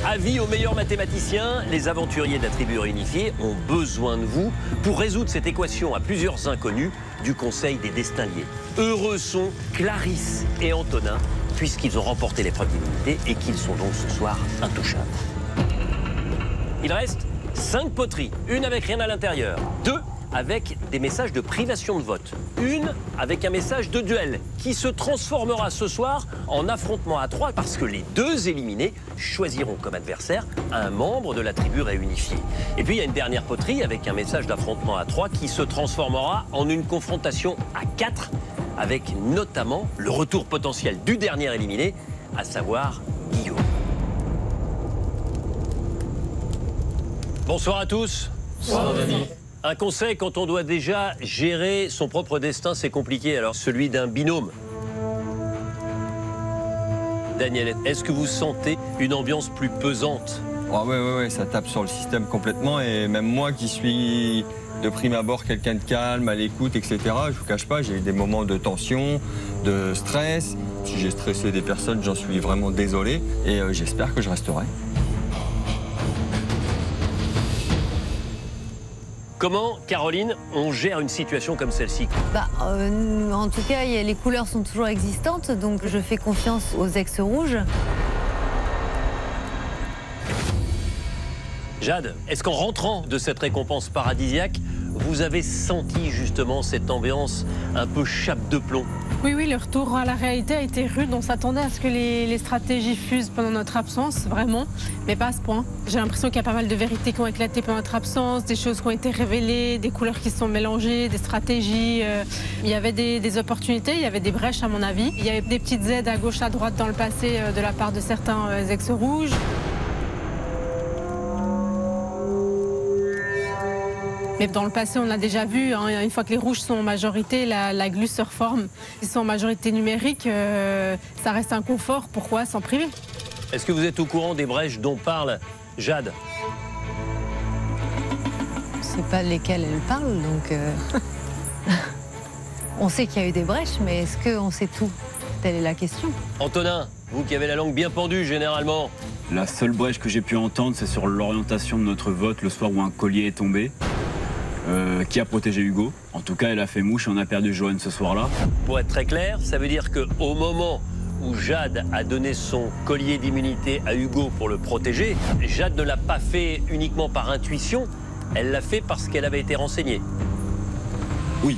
Avis aux meilleurs mathématiciens, les aventuriers de la tribu réunifiée ont besoin de vous pour résoudre cette équation à plusieurs inconnus du Conseil des Destins liés. Heureux sont Clarisse et Antonin, puisqu'ils ont remporté l'épreuve d'immunité et qu'ils sont donc ce soir intouchables. Il reste 5 poteries, une avec rien à l'intérieur, 2 avec des messages de privation de vote, une avec un message de duel qui se transformera ce soir en affrontement à 3 parce que les 2 éliminés choisiront comme adversaire un membre de la tribu réunifiée. Et puis il y a une dernière poterie avec un message d'affrontement à 3 qui se transformera en une confrontation à 4 avec notamment le retour potentiel du dernier éliminé, à savoir Guillaume. Bonsoir à tous. Bonsoir, Denis. Un conseil, quand on doit déjà gérer son propre destin, c'est compliqué. Alors celui d'un binôme. Daniel, est-ce que vous sentez une ambiance plus pesante? Ah ouais, ça tape sur le système complètement. Et même moi qui suis de prime abord quelqu'un de calme, à l'écoute, etc., je vous cache pas, j'ai eu des moments de tension, de stress. Si j'ai stressé des personnes, j'en suis vraiment désolé. Et j'espère que je resterai. Comment, Caroline, on gère une situation comme celle-ci? En tout cas, les couleurs sont toujours existantes, donc je fais confiance aux ex-rouges. Jade, est-ce qu'en rentrant de cette récompense paradisiaque, vous avez senti justement cette ambiance un peu chape de plomb? Oui, le retour à la réalité a été rude. On s'attendait à ce que les stratégies fusent pendant notre absence, vraiment, mais pas à ce point. J'ai l'impression qu'il y a pas mal de vérités qui ont éclaté pendant notre absence, des choses qui ont été révélées, des couleurs qui se sont mélangées, des stratégies. Il y avait des opportunités, il y avait des brèches à mon avis. Il y avait des petites aides à gauche, à droite dans le passé de la part de certains ex-rouges. Mais dans le passé, on a déjà vu, hein, une fois que les rouges sont en majorité, la glu se reforme. Ils sont en majorité numérique, ça reste un confort. Pourquoi s'en priver? Est-ce que vous êtes au courant des brèches dont parle Jade? Je ne sais pas lesquelles elle parle, donc... On sait qu'il y a eu des brèches, mais est-ce qu'on sait tout? Telle est la question. Antonin, vous qui avez la langue bien pendue généralement. La seule brèche que j'ai pu entendre, c'est sur l'orientation de notre vote le soir où un collier est tombé. Qui a protégé Hugo. En tout cas, elle a fait mouche et on a perdu Johan ce soir-là. Pour être très clair, ça veut dire qu'au moment où Jade a donné son collier d'immunité à Hugo pour le protéger, Jade ne l'a pas fait uniquement par intuition, elle l'a fait parce qu'elle avait été renseignée. Oui.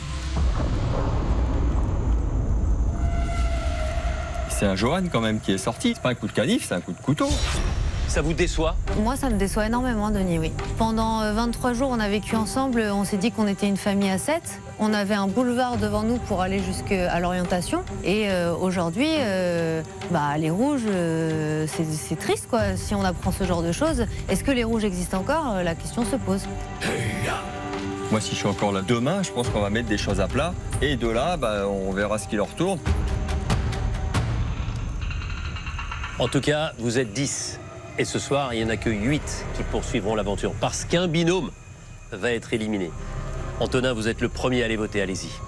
C'est un Johan quand même qui est sorti. C'est pas un coup de canif, c'est un coup de couteau. Ça vous déçoit? Moi, ça me déçoit énormément, Denis, oui. Pendant 23 jours, on a vécu ensemble. On s'est dit qu'on était une famille à 7. On avait un boulevard devant nous pour aller jusqu'à l'orientation. Et aujourd'hui, les rouges, c'est triste, quoi, si on apprend ce genre de choses. Est-ce que les rouges existent encore? La question se pose. Moi, si je suis encore là demain, je pense qu'on va mettre des choses à plat. Et de là, on verra ce qui leur tourne. En tout cas, vous êtes 10. Et ce soir, il n'y en a que 8 qui poursuivront l'aventure parce qu'un binôme va être éliminé. Antonin, vous êtes le premier à aller voter, allez-y.